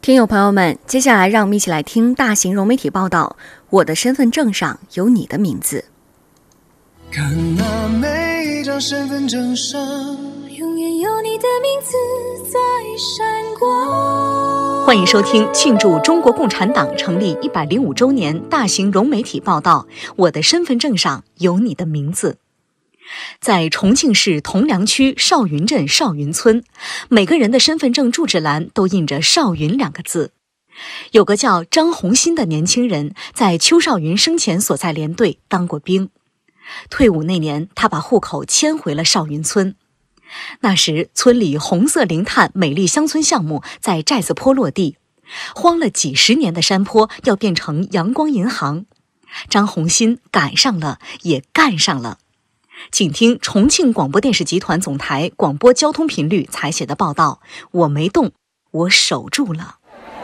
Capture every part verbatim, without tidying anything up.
听友朋友们，接下来让我们一起来听大型融媒体报道，我的身份证上有你的名字。 看那每一张身份证上，永远有你的名字在闪光。 欢迎收听庆祝中国共产党成立一百零五周年大型融媒体报道，我的身份证上有你的名字。在重庆市铜梁区少云镇少云村，每个人的身份证住址栏都印着少云两个字。有个叫张红新的年轻人，在邱少云生前所在连队当过兵。退伍那年，他把户口迁回了少云村。那时，村里红色零碳美丽乡村项目在寨子坡落地，荒了几十年的山坡要变成阳光银行。张红新赶上了，也干上了。请听重庆广播电视集团总台广播交通频率采写的报道，我没动，我守住了。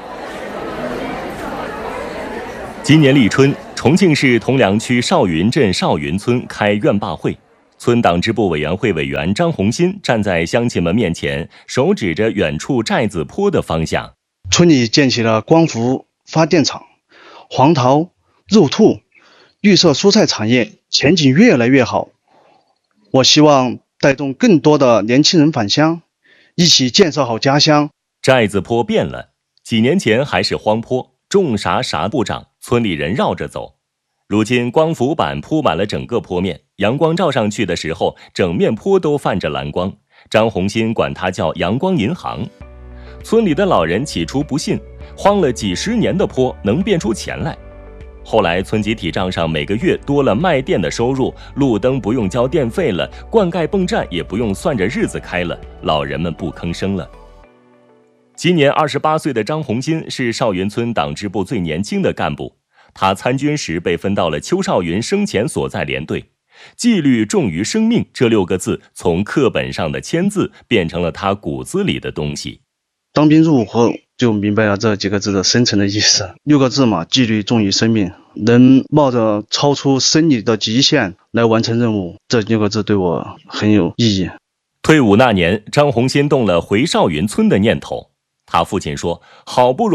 今年立春，重庆市铜梁区少云镇少云村开院坝会，村党支部委员会委员张红新站在乡亲们面前，手指着远处寨子坡的方向。 村里建起了光伏发电厂，黄桃、肉兔、绿色蔬菜产业前景越来越好。我希望带动更多的年轻人返乡，一起建设好家乡。 寨子坡变了，几年前还是荒坡，种啥啥不长，村里人绕着走。如今光伏板铺满了整个坡面，阳光照上去的时候，整面坡都泛着蓝光。张红新管它叫阳光银行。村里的老人起初不信，荒了几十年的坡能变出钱来。后来村集体账上每个月多了卖电的收入，路灯不用交电费了，灌溉泵站也不用算着日子开了，老人们不吭声了。今年二十八岁的张红新是少云村党支部最年轻的干部，他参军时被分到了邱少云生前所在连队。纪律重于生命这六个字从课本上的签字变成了他骨子里的东西。 当兵入伍后就明白了这几个字的深层的意思。六个字嘛，纪律重于生命，能冒着超出生理的极限来完成任务，这六个字对我很有意义。 退伍那年，张红新动了回少云村的念头。他父亲说，好不容易